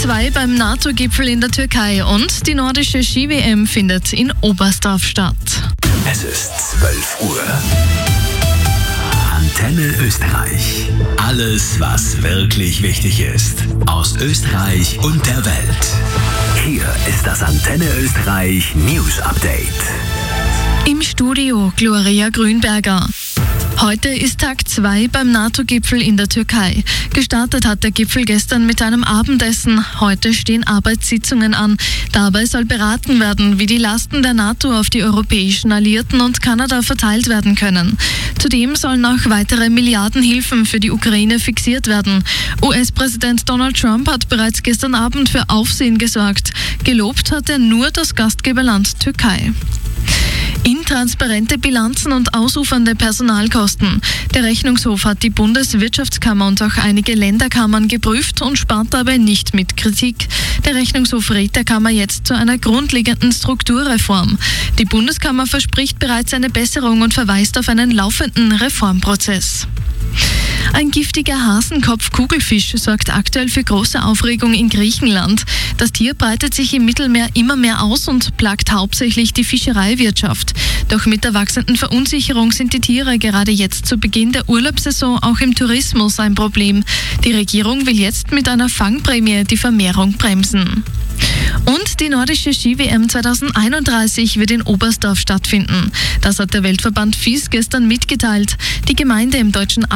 2 beim NATO-Gipfel in der Türkei und die nordische Ski-WM findet in Oberstdorf statt. Es ist 12 Uhr. Antenne Österreich. Alles, was wirklich wichtig ist. Aus Österreich und der Welt. Hier ist das Antenne Österreich News Update. Im Studio Gloria Grünberger. Heute ist Tag 2 beim NATO-Gipfel in der Türkei. Gestartet hat der Gipfel gestern mit einem Abendessen. Heute stehen Arbeitssitzungen an. Dabei soll beraten werden, wie die Lasten der NATO auf die europäischen Alliierten und Kanada verteilt werden können. Zudem sollen auch weitere Milliardenhilfen für die Ukraine fixiert werden. US-Präsident Donald Trump hat bereits gestern Abend für Aufsehen gesorgt. Gelobt hat er nur das Gastgeberland Türkei. Intransparente Bilanzen und ausufernde Personalkosten. Der Rechnungshof hat die Bundeswirtschaftskammer und auch einige Länderkammern geprüft und spart dabei nicht mit Kritik. Der Rechnungshof rät der Kammer jetzt zu einer grundlegenden Strukturreform. Die Bundeskammer verspricht bereits eine Besserung und verweist auf einen laufenden Reformprozess. Ein giftiger Hasenkopf-Kugelfisch sorgt aktuell für große Aufregung in Griechenland. Das Tier breitet sich im Mittelmeer immer mehr aus und plagt hauptsächlich die Fischereiwirtschaft. Doch mit der wachsenden Verunsicherung sind die Tiere gerade jetzt zu Beginn der Urlaubssaison auch im Tourismus ein Problem. Die Regierung will jetzt mit einer Fangprämie die Vermehrung bremsen. Und die nordische Ski-WM 2031 wird in Oberstdorf stattfinden. Das hat der Weltverband FIS gestern mitgeteilt. Die Gemeinde im deutschen